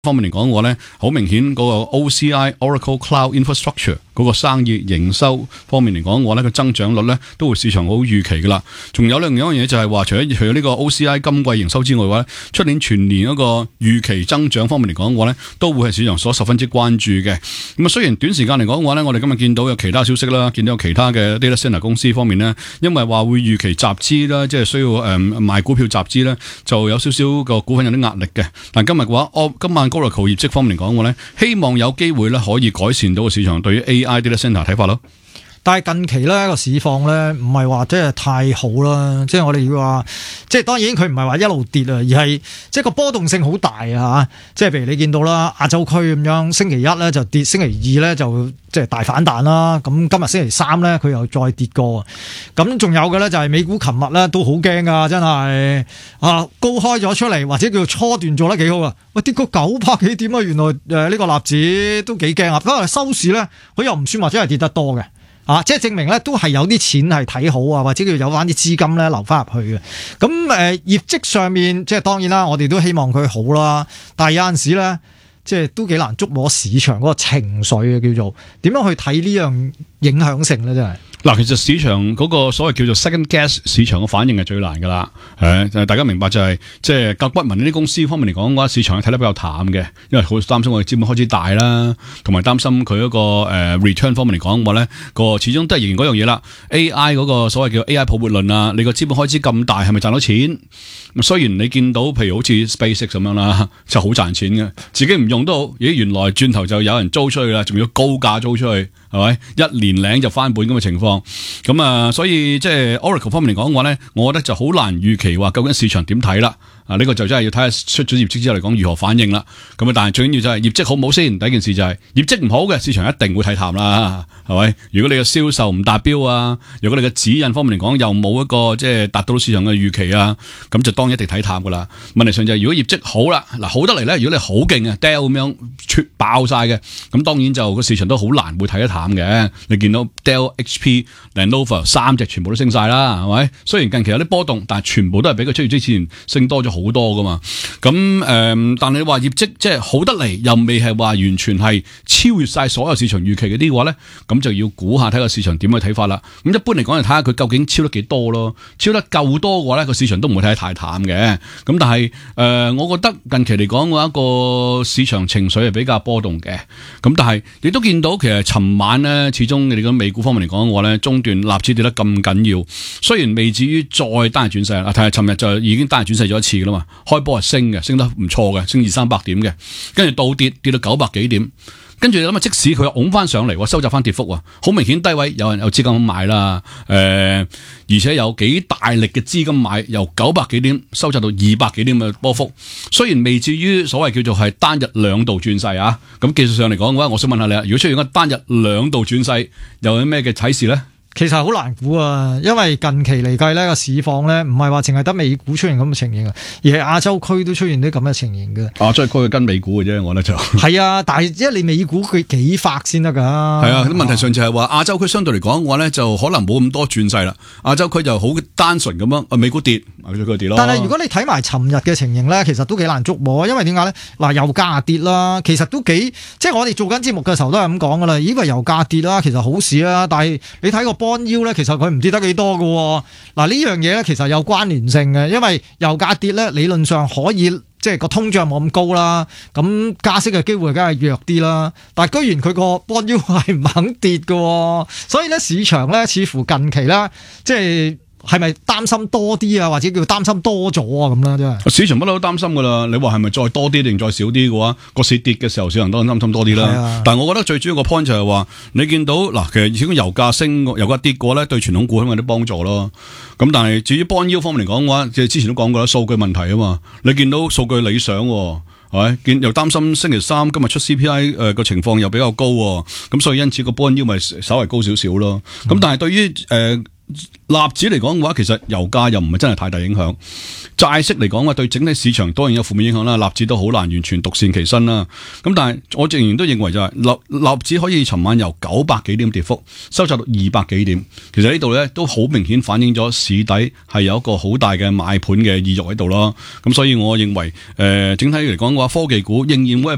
方面嚟講嘅話咧，好明顯嗰個 OCI Oracle Cloud Infrastructure 嗰個生意營收方面嚟講嘅話咧，個增長率咧都會市場好預期噶啦。仲有另一樣嘢就係話，除咗呢個 OCI 今季營收之外嘅話咧，出年全年嗰個預期增長方面嚟講嘅話咧，都會係市場所十分之關注嘅。咁啊，雖然短時間嚟講嘅話咧，我哋今日見到有其他消息啦，見到有其他嘅 data center 公司方面咧，因為話會預期集資啦，即係需要賣股票集資咧，就有少少個股份有啲壓力嘅。但今日嘅話，今晚Oracle 業績方面嚟講嘅咧，希望有機會咧可以改善到個市場對於 AI data center 睇法咯。 但係近期咧個市況咧唔係話即係太好啦，即係我哋要話，即係當然佢唔係話一路跌啊，而係即係個波動性好大啊！即係譬如你見到啦，亞洲區咁樣，星期一咧就跌，星期二咧就即係大反彈啦。咁今日星期三咧佢又再跌過。咁仲有嘅咧就係美股琴日咧都好驚噶，真係高開咗出嚟，或者叫做初段做得幾好啊！喂，跌過900幾點啊！原來呢個納指都幾驚啊！不過收市咧佢又唔算話真係跌得多嘅。即係證明咧，都係有啲錢係睇好啊，或者叫有翻啲資金咧流翻入去嘅。咁業績上面，即係當然啦，我哋都希望佢好啦。但係有陣時咧，即係都幾難捉摸市場嗰個情緒嘅，叫做點樣去睇呢樣影響性咧，真係。 嗱，其實市場嗰個所謂叫做 second guess 市場嘅反應係最難噶啦，大家明白就係即係甲骨文呢啲公司方面嚟講嘅話，市場係睇得比較淡嘅，因為好擔心我哋資本開始大啦，同埋擔心佢嗰個return 方面嚟講嘅話咧，個始終都係仍然嗰樣嘢啦。AI 嗰個所謂叫 AI 泡沫論啊，你個資本開支咁大，係咪賺到錢？雖然你見到譬如好似 SpaceX 咁樣啦，就好賺錢嘅，自己唔用都好，咦，原來轉頭就有人租出去啦，仲要高價租出去，係咪？一年零就翻本咁嘅情況。咁啊，所以即係 Oracle 方面嚟講嘅話咧，我覺得就好難預期話究竟市場點睇啦。呢個就真係要睇下出咗業績之後嚟講如何反應啦。咁啊，但係最緊要就係業績好唔好先。第一件事就係業績唔好嘅，市場一定會睇淡啦，係咪？如果你嘅銷售唔達標啊，如果你嘅指引方面嚟講又冇一個即係達到市場嘅預期啊，咁就當然一定睇淡噶啦。問題上就係如果業績好啦，嗱好得嚟咧，如果你好勁啊 Dell 咁樣出爆晒嘅，咁當然就個市場都好難會睇得淡嘅。你見到 Dell、HP、Lenovo 三隻全部都升晒啦，係咪？雖然近期有啲波動，但係全部都係比佢出業之前升多咗好多噶嘛。咁但係你話業績即係好得嚟，又未係話完全係超越晒所有市場預期嘅啲話咧，咁就要估下睇個市場點去睇法啦。咁一般嚟講，就睇下佢究竟超得幾多咯。超得夠多嘅話咧，個市場都唔會睇得太淡嘅。咁但係我覺得近期嚟講嘅話，個市場情緒係比較波動嘅。咁但係你都見到其實尋晚咧，始終你哋講美股方面嚟講嘅話咧，中段納指跌得咁緊要，雖然未至於再單日轉勢啦，但係尋日就已經單日轉勢咗一次噶啦嘛。開波係升嘅，升得唔錯嘅，升200-300點嘅，跟住倒跌到900幾點，跟住你諗下，即使佢又拱翻上嚟，收集翻跌幅，好明顯低位有人有資金買啦，而且有幾大力嘅資金買，由900幾點收集到200幾點嘅波幅，雖然未至於所謂叫做係單日兩度轉勢啊，咁技術上嚟講嘅話，我想問下你啊，如果出現一單日兩度轉勢，又有咩嘅啟示咧？ 其實好難估啊，因為近期嚟計呢個市況咧，唔係話淨係得美股出現咁嘅情形啊，而係亞洲區都出現啲咁嘅情形嘅。 亞洲區係跟美股嘅啫，我覺得就係啊，但係即係你美股佢幾發先得噶？係啊，咁問題上就係話亞洲區相對嚟講嘅話咧，就可能冇咁多轉勢啦。亞洲區就好單純咁樣，美股跌，亞洲區跌咯。 但係如果你睇埋尋日嘅情形咧，其實都幾難捉摸，因為點解咧？嗱，油價跌啦，其實都幾即係我哋做緊節目嘅時候都係咁講噶啦。以為油價跌啦，其實好事啦，但係你睇個 bond yield 咧，其實佢唔跌得幾多㗎。嗱，呢樣嘢咧，其實有關聯性嘅，因為油價跌咧，理論上可以即係個通脹冇咁高啦，咁加息嘅機會梗係弱啲啦。但係居然佢個 bond yield 係唔肯跌㗎，所以咧市場咧似乎近期咧即係咪擔心多啲啊，或者叫擔心多咗啊咁啦，真係。市場不嬲都擔心噶啦，你話係咪再多啲定再少啲嘅話，個市跌嘅時候，市場都擔心多啲啦。但係我覺得最主要個 point 就係話，你見到嗱，其實如果油價升、油價跌過咧，對傳統股有啲幫助咯。咁但係至於 bond yield 方面嚟講嘅話，即係之前都講過啦，數據問題啊嘛。你見到數據理想，係咪？又擔心星期三今日出 CPI 個情況又比較高，咁所以因此個 bond yield 咪稍微高少少咯。咁但係對於納指嚟講嘅話，其實油價又唔係真係太大影響。債息嚟講嘅話，對整體市場當然有負面影響啦。納指都好難完全獨善其身啦。咁但係我仍然都認為就係納指可以尋晚由900幾點跌幅收窄到200幾點，其實呢度咧都好明顯反映咗市底係有一個好大嘅買盤嘅意欲喺度咯。咁所以我認為整體嚟講嘅話，科技股仍然會係